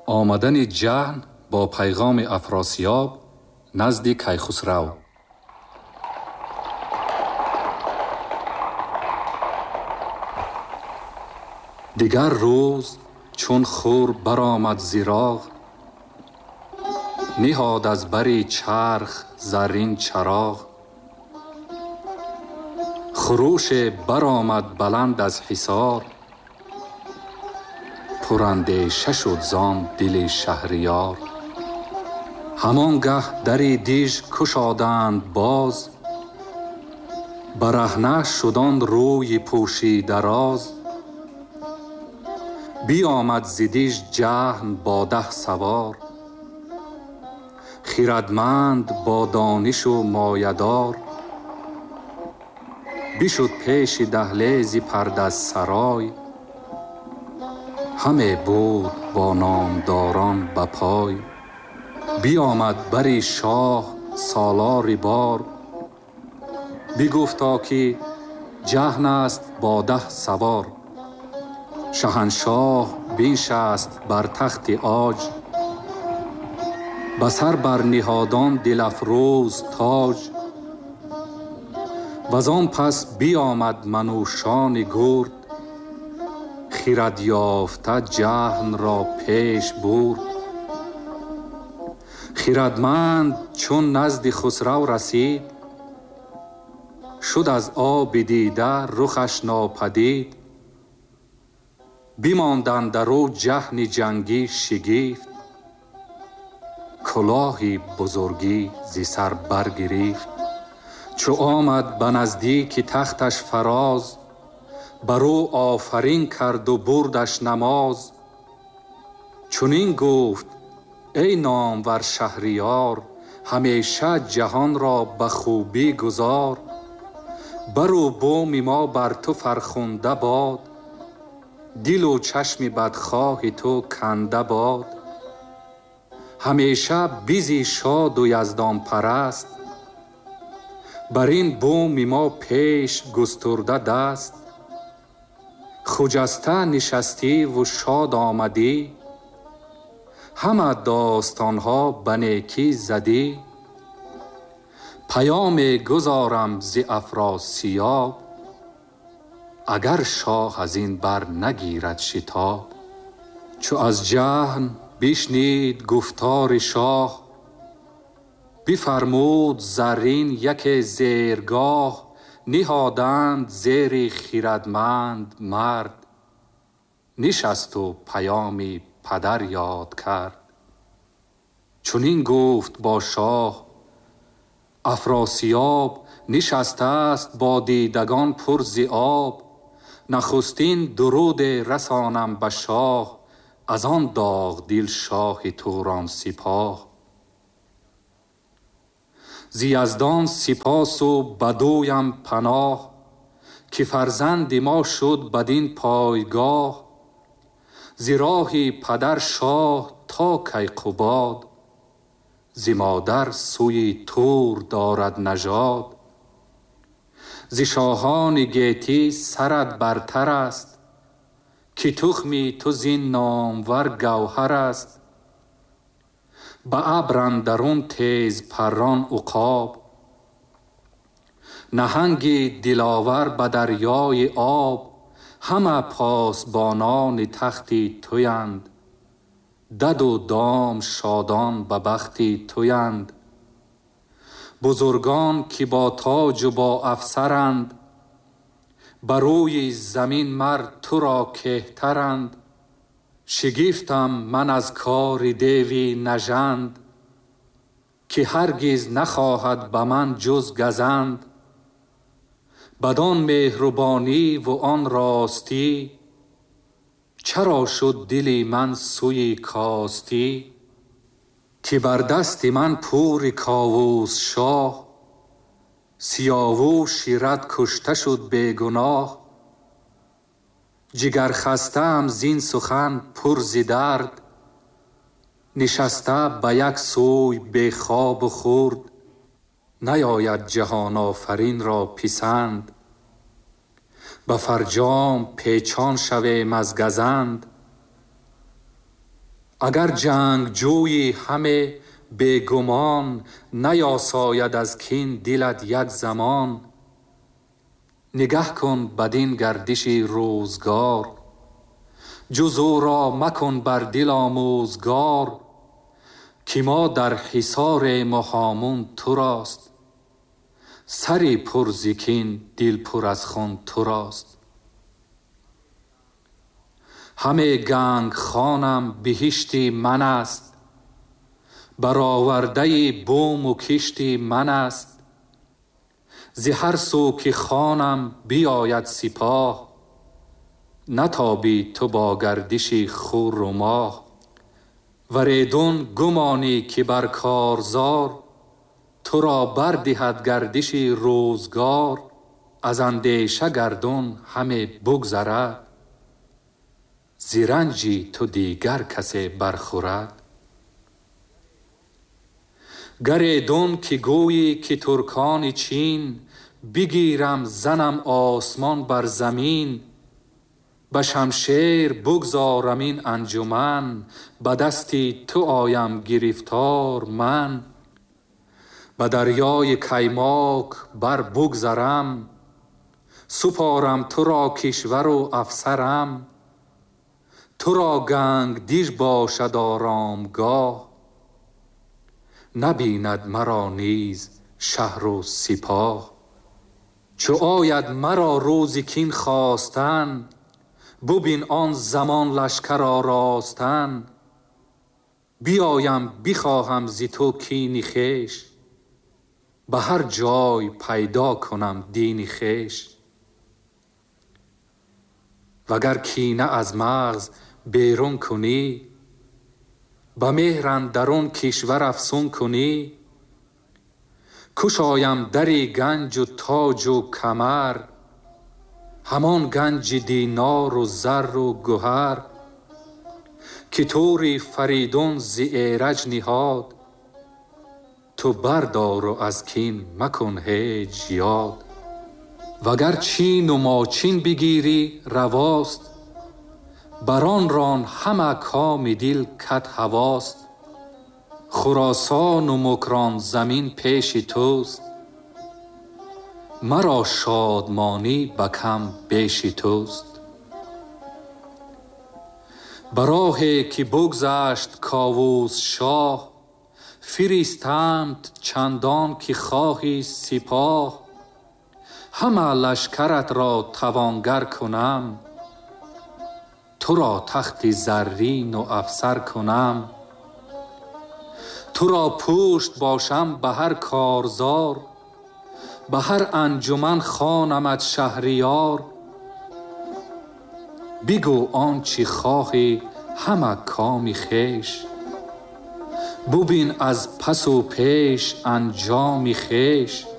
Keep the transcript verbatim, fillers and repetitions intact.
آمدن جهن با پیغام افراسیاب نزد کیخسرو. دیگر روز چون خور برآمد زیراغ، نهاد از بر چرخ زرین چراغ. خروش برآمد بلند از حصار، پراندیشه شد زان دل شهریار. همانگه در دیژ گشادند باز، برهنه شدان روی پوشیده راز. بیامد ز دیژ جهن با ده سوار، خردمند با دانش و مایه‌دار. بشد پیش دهلیز پرده سرای، همه بود با نامداران به پای. بیامد بر شاه سالار بار، بگفتا که جهن است با ده سوار. شهنشاه بنشست بر تخت عاج، به سر بر نهادان دل افروز تاج. وزان پس بیامد منوشان گرد، خرد یافته جهن را پیش برد. خردمند چون نزد خسرو رسید، شد از آب دیده رخش ناپدید. بماند اندر او جهن جنگی شگفت، کلاهی بزرگی ز سر برگرفت. چو آمد به نزدیک تختش فراز، بر او آفرین کرد و بردش نماز. چنین گفت ای نامور شهریار، همیشه جهان را به خوبی گذار. بر و بوم ما بر تو فرخنده باد، دل و چشم بدخواه تو کنده باد. همیشه بیزی شاد و یزدان پرست، بر این بوم ما پیش گسترده دست. خجسته نشستی و شاد آمدی، همه داستانها به نیکی زدی. پیام گزارم ز افراسیاب، اگر شاه از این بر نگیرد شتاب. چو از جهن بشنید گفتار شاه، بفرمود زرین یک زیرگاه. نهادند زیر خردمند مرد، نشست و پیامی پدر یاد کرد. چنین گفت با شاه افراسیاب، نشسته است با دیدگان پر ز آب. نخستین درود رسانم به شاه، از آن داغ دل شاه توران سپاه. ز یزدان سپاس و بدویم پناه، که فرزند ما شد بدین پایگاه. ز راه پدر شاه تا کیقباد، ز مادر سوی تور دارد نژاد. ز شاهان گیتی سرت برتر است، که تخمی تو زین نامور گوهر است. به ابر اندرون تیز پران عقاب، نهنگ دلاور به دریای آب. همه پاسبانان تختی تویند، دد و دام شادان به بختی تویند. بزرگان که با تاج و با افسرند، بر روی زمین مرد تو را کهترند. شگفتم من از کار دیوی نژند، که هرگز نخواهد به من جز گزند. بدان مهربانی و آن راستی، چرا شد دل من سوی کاستی. که بر دست من پور کاووس شاه، سیاووش رد کشته شد بی گناه. جگر خسته‌ام زین سخن پر ز درد، نشسته به یک سوی بی خواب و خورد. نیاید جهان آفرین را پسند، به فرجام پیچان شویم از گزند. اگر جنگ جوی همه بیگمان، نیاساید از کین دلت یک زمان. نگه کن بدین گردش روزگار، جز او را مکن بر دل آموزگار. که ما در حصار مهامون تو راست، سری پر ز کین دل پر از خون تو راست. همه گنگ خانم بهشتی من است، برآورده بوم و کشتی من است. ز هر سو که خانم بیاید سپاه، نتابی تو با گردش خور و ماه. وریدون گمانی که بر کارزار، تو را بردهد گردش روزگار. از اندیشه گردون همه بگذرد، ز رنجی تو دیگر کسی برخورد. گریدون که گویی که ترکان چین، بگیرم زنم آسمان بر زمین. به شمشیر بگذارم این انجمن، به دستی تو آیم گرفتار من. به دریای کیماک بر بگذرم، سپارم تو را کشور و افسرم. تو را گنگ دیژ باشد آرامگاه، نبیند مرا نیز شهر و سپاه. چو آید مرا روز کین خواستن، ببین آن زمان لشکر آراستن. بیایم بخواهم ز تو کین خویش، به هر جای پیدا کنم دین خویش. وگر کینه از مغز بیرون کنی، به مهر اندرون کشور افسون کنی. گشایم در گنج و تاج و کمر، همان گنج دینار و زر و گهر. که طور فریدون ز ایرج نهاد، تو بردار و از کین مکن هیچ یاد. وگر چین و ماچین بگیری رواست، بران ران همه کام دل کت هواست. خراسان و مکران زمین پیش توست، مرا شادمانی به کم بیش توست. به راهی که بگذشت کاووس شاه، فرستند چندان که خواهی سپاه. همه لشکرت را توانگر کنم، تو را تخت زرین و افسر کنم. تو را پشت باشم به هر کارزار، به هر انجمن خوانمت شهریار. بگو آنچه خواهی همه کام خویش، ببین از پس و پیش انجام خویش.